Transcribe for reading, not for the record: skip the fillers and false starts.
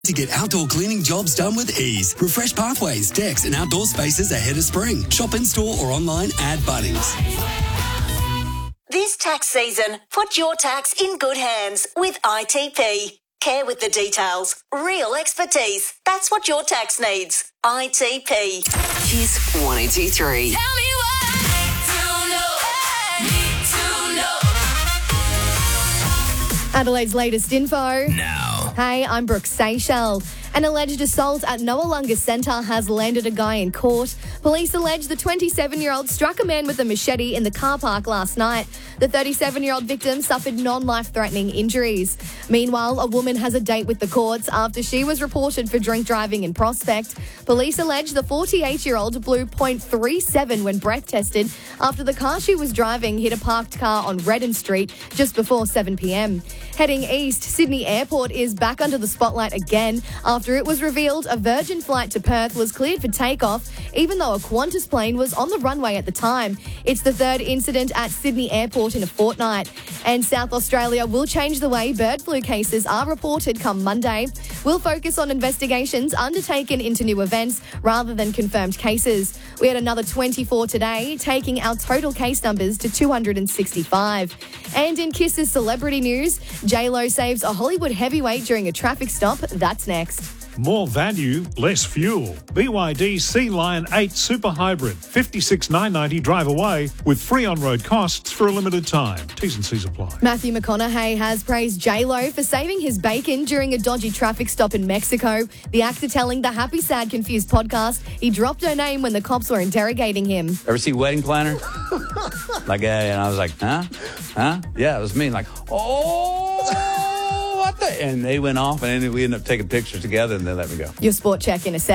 To get outdoor cleaning jobs done with ease. Refresh pathways, decks and outdoor spaces ahead of spring. Shop in store or online at Bunnings. This tax season, put your tax in good hands with ITP. Care with the details. Real expertise. That's what your tax needs. ITP. Kiss 102.3. Tell me what I need to know. Adelaide's latest info. Now. Hey, I'm Brooke Seychelles. An alleged assault at Noarlunga Centre has landed a guy in court. Police allege the 27-year-old struck a man with a machete in the car park last night. The 37-year-old victim suffered non-life-threatening injuries. Meanwhile, a woman has a date with the courts after she was reported for drink driving in Prospect. Police allege the 48-year-old blew .37 when breath tested after the car she was driving hit a parked car on Redden Street just before 7 p.m. Heading east, Sydney Airport is back under the spotlight again after it was revealed a Virgin flight to Perth was cleared for takeoff, even though a Qantas plane was on the runway at the time. It's the third incident at Sydney Airport in a fortnight. And South Australia will change the way bird flu cases are reported come Monday. We'll focus on investigations undertaken into new events rather than confirmed cases. We had another 24 today, taking our total case numbers to 265. And in Kiss's celebrity news, J-Lo saves a Hollywood heavyweight during a traffic stop. That's next. More value, less fuel. BYD Sea Lion 8 Super Hybrid, $56,990 drive away with free on-road costs for a limited time. T's and C's apply. Matthew McConaughey has praised J-Lo for saving his bacon during a dodgy traffic stop in Mexico. The actor telling the Happy Sad Confused podcast he dropped her name when the cops were interrogating him. Ever see Wedding Planner? And I was like, huh? Yeah, it was me. Like, oh, what the? And they went off, and then we ended up taking pictures together, and they let me go. Your sport check in a sec.